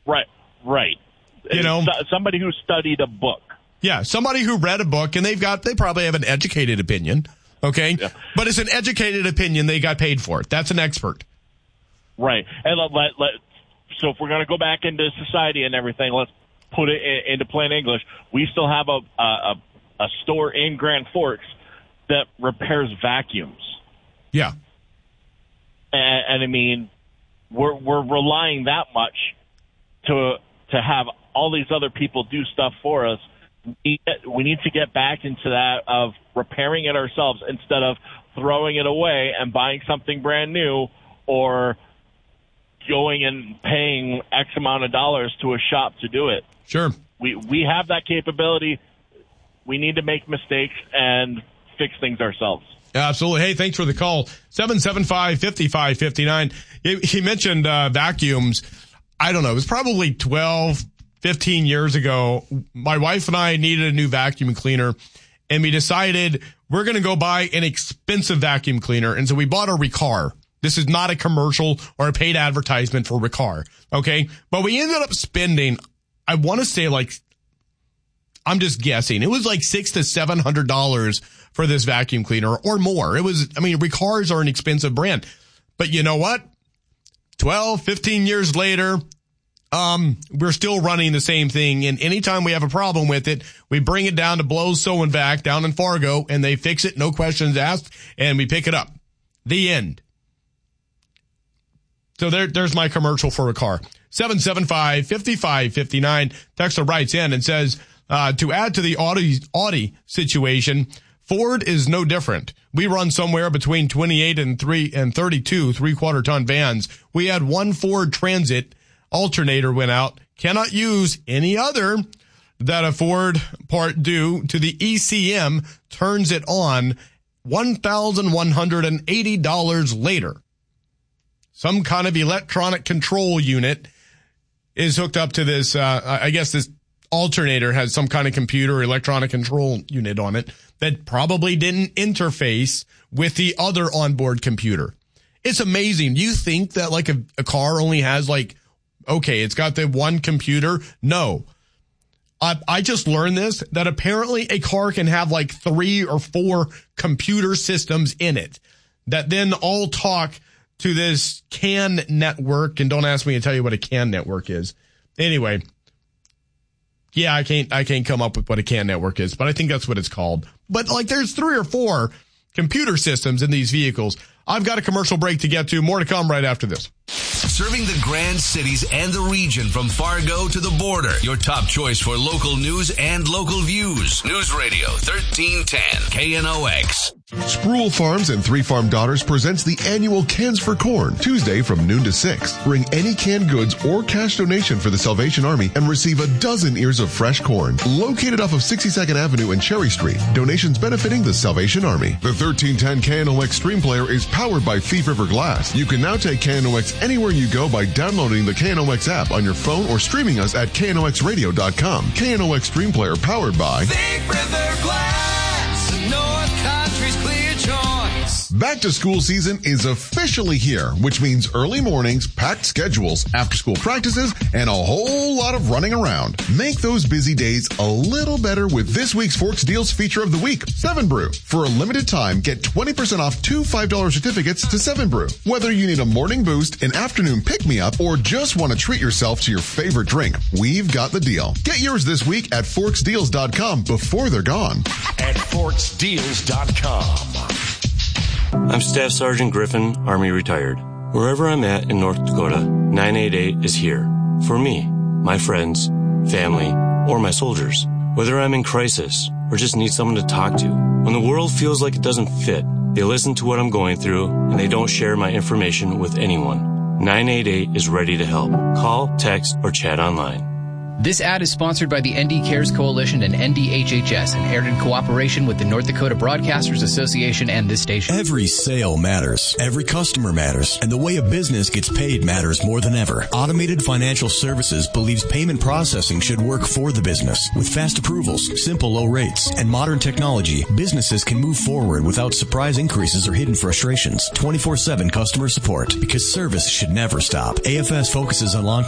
Right. Somebody who studied a book. Yeah, somebody who read a book, and they probably have an educated opinion, okay? Yeah. But it's an educated opinion. They got paid for it. That's an expert. Right. And so if we're going to go back into society and everything, let's put it into plain English. We still have a store in Grand Forks that repairs vacuums. Yeah. And I mean, we're relying that much to have all these other people do stuff for us. We need to get back into that of repairing it ourselves instead of throwing it away and buying something brand new or going and paying X amount of dollars to a shop to do it. Sure. We have that capability. We need to make mistakes and fix things ourselves. Absolutely. Hey, thanks for the call. 775-5559. He mentioned vacuums. I don't know. It was probably 12, 15 years ago. My wife and I needed a new vacuum cleaner, and we decided we're going to go buy an expensive vacuum cleaner. And so we bought a Riccar. This is not a commercial or a paid advertisement for Riccar. Okay. But we ended up spending, I want to say I'm just guessing. It was like $600 to $700 for this vacuum cleaner or more. Riccars are an expensive brand, but you know what? 12, 15 years later, we're still running the same thing. And anytime we have a problem with it, we bring it down to Blows Sew and Vac down in Fargo, and they fix it. No questions asked. And we pick it up. The end. So there's my commercial for a car. 775-5559. Texter writes in and says, to add to the Audi situation, Ford is no different. We run somewhere between 28 and 32 3/4 ton vans. We had one Ford Transit alternator went out. Cannot use any other that a Ford part due to the ECM turns it on $1,180 later. Some kind of electronic control unit is hooked up to this. I guess this alternator has some kind of computer electronic control unit on it that probably didn't interface with the other onboard computer. It's amazing. You think that like a car only has it's got the one computer? No. I just learned this, that apparently a car can have 3 or 4 computer systems in it that then all talk to this CAN network. And don't ask me to tell you what a CAN network is. Anyway. Yeah, I can't come up with what a CAN network is, but I think that's what it's called. But there's 3 or 4 computer systems in these vehicles. I've got a commercial break to get to. More to come right after this. Serving the Grand Cities and the region from Fargo to the border. Your top choice for local news and local views. News Radio 1310 KNOX. Sproul Farms and Three Farm Daughters presents the annual Cans for Corn, Tuesday from noon to 6. Bring any canned goods or cash donation for the Salvation Army and receive a dozen ears of fresh corn. Located off of 62nd Avenue and Cherry Street. Donations benefiting the Salvation Army. The 1310 KNOX Stream Player is powered by Thief River Glass. You can now take KNOX anywhere you go by downloading the KNOX app on your phone or streaming us at knoxradio.com. KNOX Stream Player powered by Thief River Glass, North Country's clear choice. Back to school season is officially here, which means early mornings, packed schedules, after-school practices, and a whole lot of running around. Make those busy days a little better with this week's Forks Deals feature of the week, 7 Brew. For a limited time, get 20% off 2 $5 certificates to 7 Brew. Whether you need a morning boost, an afternoon pick-me-up, or just want to treat yourself to your favorite drink, we've got the deal. Get yours this week at forksdeals.com before they're gone. At forksdeals.com. I'm Staff Sergeant Griffin, Army retired. Wherever I'm at in North Dakota, 988 is here. For me, my friends, family, or my soldiers. Whether I'm in crisis or just need someone to talk to. When the world feels like it doesn't fit, they listen to what I'm going through and they don't share my information with anyone. 988 is ready to help. Call, text, or chat online. This ad is sponsored by the ND Cares Coalition and NDHHS and aired in cooperation with the North Dakota Broadcasters Association and this station. Every sale matters. Every customer matters. And the way a business gets paid matters more than ever. Automated Financial Services believes payment processing should work for the business. With fast approvals, simple low rates, and modern technology, businesses can move forward without surprise increases or hidden frustrations. 24/7 customer support, because service should never stop. AFS focuses on long